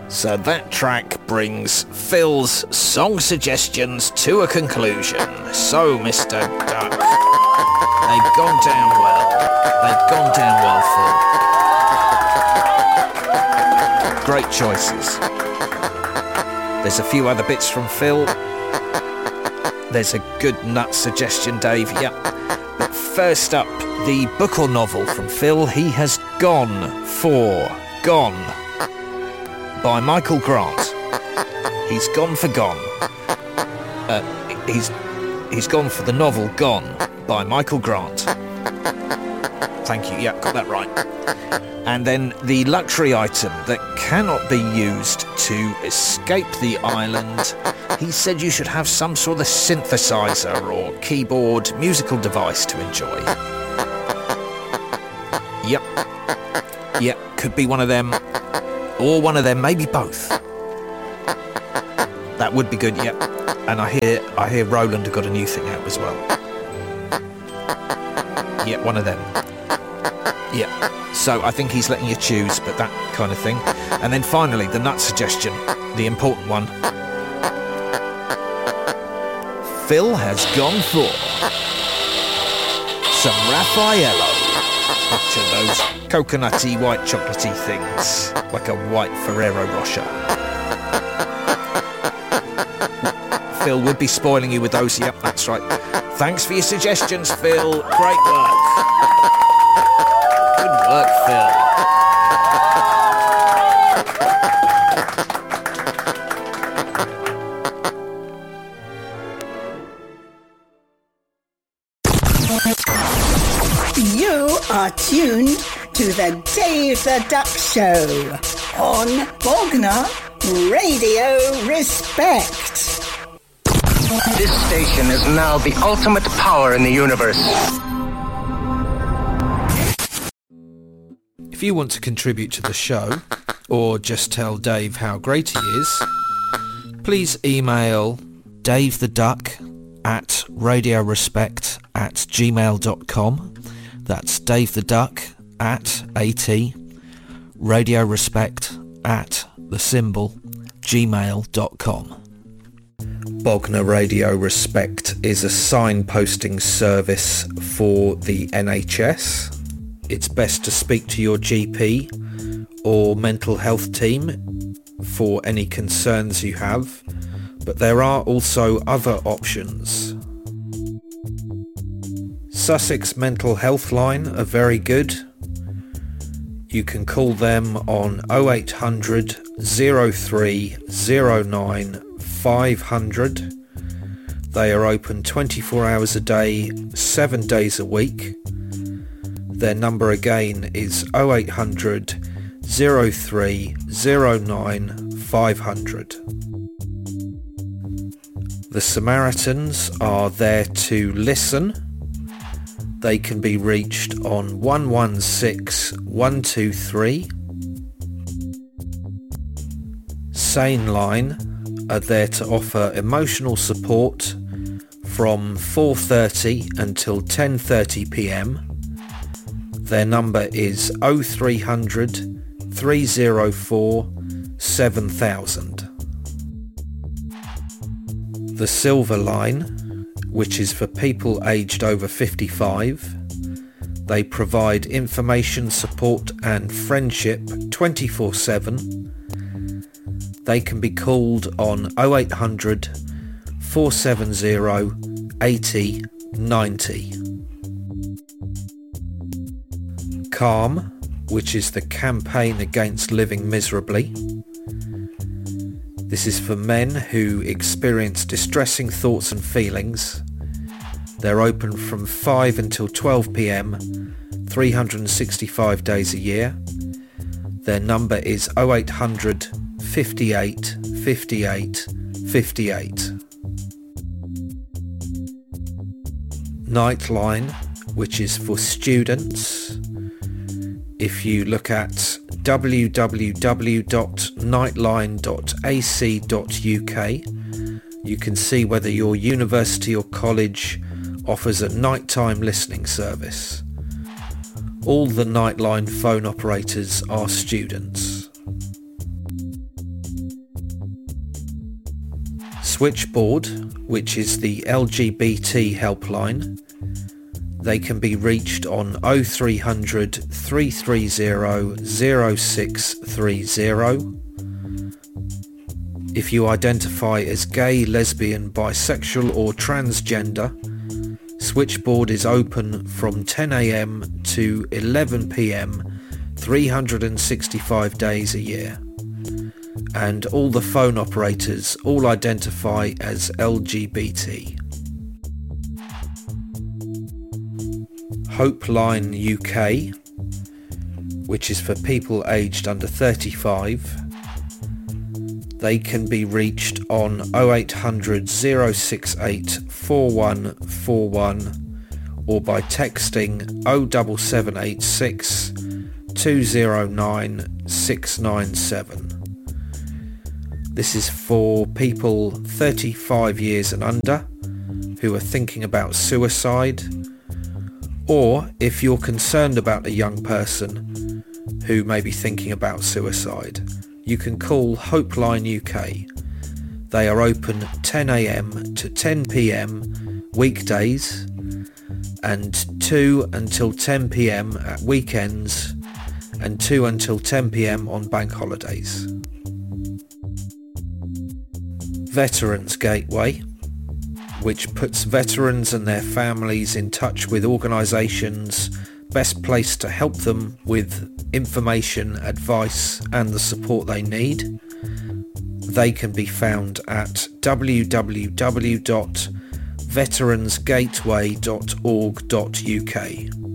So that track brings Phil's song suggestions to a conclusion. So, Mr. Duck, they've gone down well. They've gone down well, Phil. Great choices. There's a few other bits from Phil. There's a good nut suggestion, Dave, yep. But first up, the book or novel from Phil. He has gone for Gone by Michael Grant. He's gone for Gone. He's gone for the novel Gone by Michael Grant. Thank you, yeah, got that right. And then the luxury item that cannot be used to escape the island. He said you should have some sort of synthesizer or keyboard musical device to enjoy. Yep, could be one of them, or one of them, maybe both. That would be good, yep. And I hear Roland have got a new thing out as well. Yep, one of them. Yep. So I think he's letting you choose, but that kind of thing. And then finally, the nut suggestion, the important one. Phil has gone for some Raffaello. Which are those coconutty, white chocolatey things, like a white Ferrero Rocher. Phil would be spoiling you with those. Yep, that's right. Thanks for your suggestions, Phil. Great work. Good work, Phil. You are tuned to the Dave the Duck Show on Bognor Radio Respect. This station is now the ultimate power in the universe. If you want to contribute to the show, or just tell Dave how great he is, please email davetheduck@radiorespect@gmail.com. That's davetheduck@AT radiorespect@gmail.com. Bognor Radio Respect is a signposting service for the NHS. It's best to speak to your GP or mental health team for any concerns you have, but there are also other options. Sussex Mental Health Line are very good. You can call them on 0800 0309 500. They are open 24 hours a day, 7 days a week. Their number again is 0800 0309 500. The Samaritans are there to listen. They can be reached on 116 123. Sane Line are there to offer emotional support from 4:30 until 10:30 p.m. Their number is 0300 304 7000. The Silver Line, which is for people aged over 55. They provide information, support and friendship 24/7. They can be called on 0800 470 80 90. Calm, which is the campaign against living miserably. This is for men who experience distressing thoughts and feelings. They're open from 5 until 12 p.m, 365 days a year. Their number is 0800 58 58 58. Nightline, which is for students. If you look at www.nightline.ac.uk, you can see whether your university or college offers a nighttime listening service. All the Nightline phone operators are students. switchboard, which is the LGBT helpline. They can be reached on 0300 330 0630. If you identify as gay, lesbian, bisexual or transgender, switchboard is open from 10 a.m. to 11 p.m. 365 days a year. And all the phone operators all identify as LGBT. Hopeline UK, which is for people aged under 35. They can be reached on 0800 068 4141 or by texting 07786 209 697. This is for people 35 years and under who are thinking about suicide, or if you're concerned about a young person who may be thinking about suicide, you can call Hopeline UK. They are open 10 a.m. to 10 p.m. weekdays and 2 until 10 p.m. at weekends and 2 until 10 p.m. on bank holidays. Veterans Gateway, which puts veterans and their families in touch with organisations best placed to help them with information, advice and the support they need. They can be found at www.veteransgateway.org.uk.